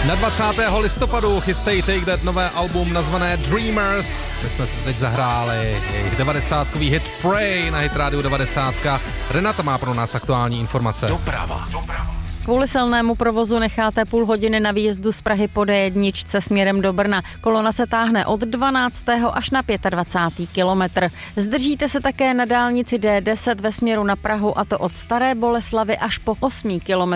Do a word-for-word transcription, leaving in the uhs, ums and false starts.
Na dvacátého listopadu chystají Take That nové album nazvané Dreamers. My jsme teď zahráli jejich devadesátkový hit Pray na Hit Rádiu devadesát. Renata má pro nás aktuální informace. Doprava. Doprava. Kvůli silnému provozu necháte půl hodiny na výjezdu z Prahy po dé jedna směrem do Brna. Kolona se táhne od dvanáctého až na dvacátého pátého kilometr. Zdržíte se také na dálnici dé deset ve směru na Prahu, a to od Staré Boleslavi až po osmý kilometr.